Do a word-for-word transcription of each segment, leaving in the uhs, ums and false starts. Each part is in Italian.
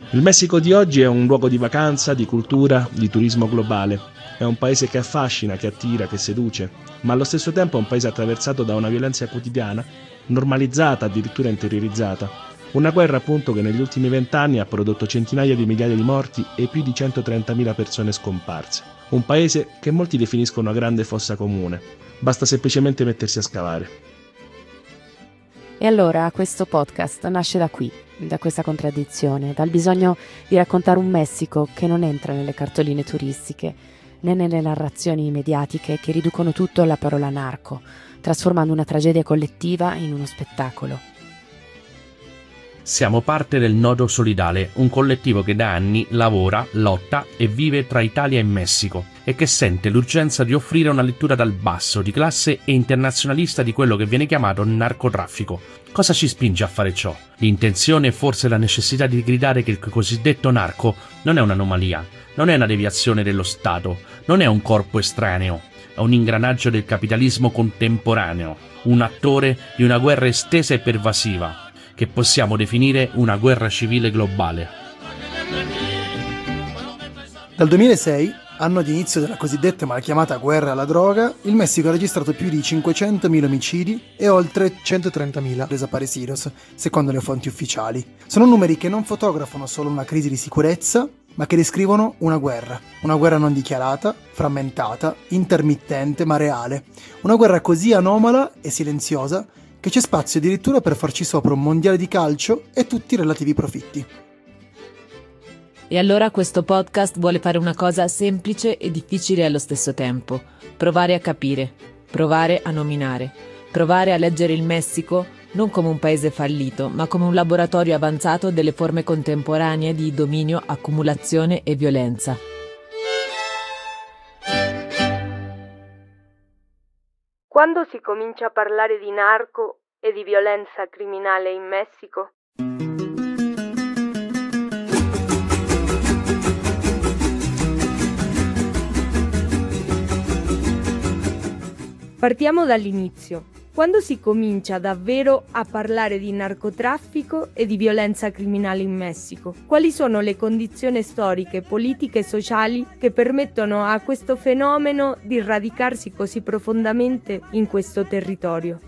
Il Messico di oggi è un luogo di vacanza, di cultura, di turismo globale. È un paese che affascina, che attira, che seduce, ma allo stesso tempo è un paese attraversato da una violenza quotidiana, normalizzata, addirittura interiorizzata. Una guerra appunto che negli ultimi vent'anni ha prodotto centinaia di migliaia di morti e più di centotrentamila persone scomparse. Un paese che molti definiscono una grande fossa comune. Basta semplicemente mettersi a scavare. E allora questo podcast nasce da qui, da questa contraddizione, dal bisogno di raccontare un Messico che non entra nelle cartoline turistiche, né nelle narrazioni mediatiche che riducono tutto alla parola narco, trasformando una tragedia collettiva in uno spettacolo. Siamo parte del Nodo Solidale, un collettivo che da anni lavora, lotta e vive tra Italia e Messico e che sente l'urgenza di offrire una lettura dal basso, di classe e internazionalista di quello che viene chiamato narcotraffico. Cosa ci spinge a fare ciò? L'intenzione e forse la necessità di gridare che il cosiddetto narco non è un'anomalia, non è una deviazione dello Stato, non è un corpo estraneo, è un ingranaggio del capitalismo contemporaneo, un attore di una guerra estesa e pervasiva, che possiamo definire una guerra civile globale. Dal duemilasei, anno di inizio della cosiddetta malchiamata guerra alla droga, il Messico ha registrato più di cinquecentomila omicidi e oltre centotrentamila desaparecidos, secondo le fonti ufficiali. Sono numeri che non fotografano solo una crisi di sicurezza, ma che descrivono una guerra. Una guerra non dichiarata, frammentata, intermittente, ma reale. Una guerra così anomala e silenziosa che c'è spazio addirittura per farci sopra un mondiale di calcio e tutti i relativi profitti. E allora questo podcast vuole fare una cosa semplice e difficile allo stesso tempo: provare a capire, provare a nominare, provare a leggere il Messico non come un paese fallito, ma come un laboratorio avanzato delle forme contemporanee di dominio, accumulazione e violenza. Quando si comincia a parlare di narco e di violenza criminale in Messico? Partiamo dall'inizio. Quando si comincia davvero a parlare di narcotraffico e di violenza criminale in Messico? Quali sono le condizioni storiche, politiche e sociali che permettono a questo fenomeno di radicarsi così profondamente in questo territorio?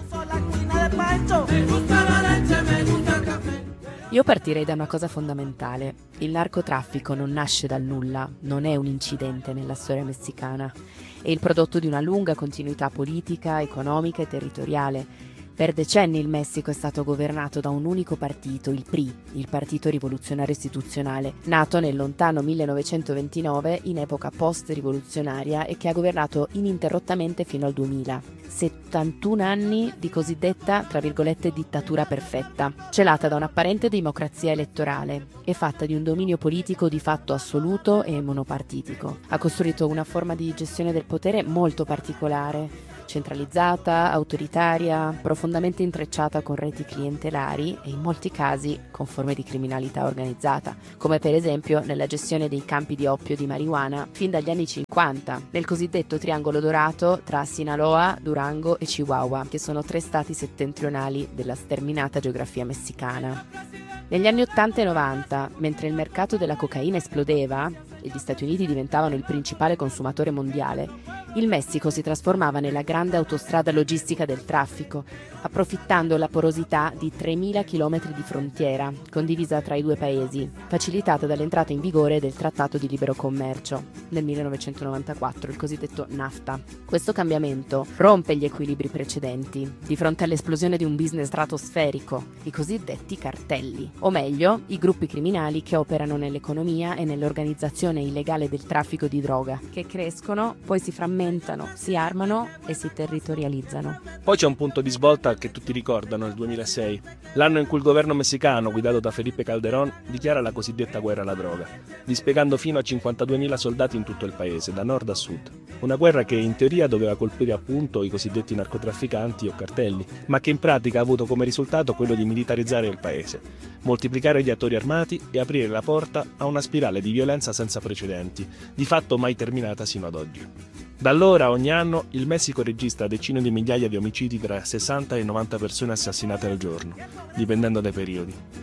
Io partirei da una cosa fondamentale. Il narcotraffico non nasce dal nulla, non è un incidente nella storia messicana. È il prodotto di una lunga continuità politica, economica e territoriale. Per decenni il Messico è stato governato da un unico partito, il P R I, il Partito Rivoluzionario Istituzionale, nato nel lontano millenovecentoventinove in epoca post-rivoluzionaria e che ha governato ininterrottamente fino al duemila. settantuno anni di cosiddetta, tra virgolette, dittatura perfetta, celata da un'apparente democrazia elettorale e fatta di un dominio politico di fatto assoluto e monopartitico. Ha costruito una forma di gestione del potere molto particolare, centralizzata, autoritaria, profondamente intrecciata con reti clientelari e in molti casi con forme di criminalità organizzata, come per esempio nella gestione dei campi di oppio e di marijuana fin dagli anni cinquanta, nel cosiddetto triangolo dorato tra Sinaloa, Durango e Chihuahua, che sono tre stati settentrionali della sterminata geografia messicana. Negli anni ottanta e novanta, mentre il mercato della cocaina esplodeva e gli Stati Uniti diventavano il principale consumatore mondiale, il Messico si trasformava nella grande autostrada logistica del traffico, approfittando la porosità di tremila chilometri di frontiera, condivisa tra i due paesi, facilitata dall'entrata in vigore del Trattato di Libero Commercio nel millenovecentonovantaquattro, il cosiddetto NAFTA. Questo cambiamento rompe gli equilibri precedenti, di fronte all'esplosione di un business stratosferico, i cosiddetti cartelli, o meglio, i gruppi criminali che operano nell'economia e nell'organizzazione illegale del traffico di droga, che crescono, poi si frammentano, si armano e si territorializzano. Poi c'è un punto di svolta che tutti ricordano, il duemilasei, l'anno in cui il governo messicano, guidato da Felipe Calderón, dichiara la cosiddetta guerra alla droga, dispiegando fino a cinquantaduemila soldati in tutto il paese, da nord a sud. Una guerra che in teoria doveva colpire appunto i cosiddetti narcotrafficanti o cartelli, ma che in pratica ha avuto come risultato quello di militarizzare il paese, moltiplicare gli attori armati e aprire la porta a una spirale di violenza senza precedenti, di fatto mai terminata sino ad oggi. Da allora, ogni anno, il Messico registra decine di migliaia di omicidi tra sessanta e novanta persone assassinate al giorno, dipendendo dai periodi.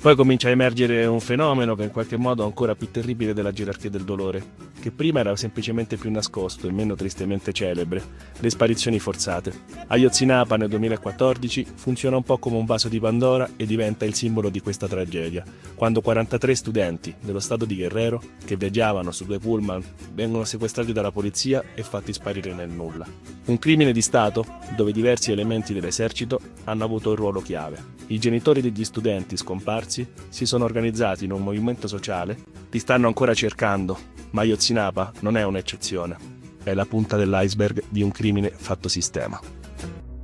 Poi comincia a emergere un fenomeno che in qualche modo è ancora più terribile della gerarchia del dolore, che prima era semplicemente più nascosto e meno tristemente celebre: le sparizioni forzate. Ayotzinapa nel duemilaquattordici funziona un po' come un vaso di Pandora e diventa il simbolo di questa tragedia, quando quarantatré studenti dello stato di Guerrero, che viaggiavano su due pullman, vengono sequestrati dalla polizia e fatti sparire nel nulla. Un crimine di Stato dove diversi elementi dell'esercito hanno avuto un ruolo chiave. I genitori degli studenti scomparsi si sono organizzati in un movimento sociale, li stanno ancora cercando, ma Ayotzinapa non è un'eccezione, è la punta dell'iceberg di un crimine fatto sistema.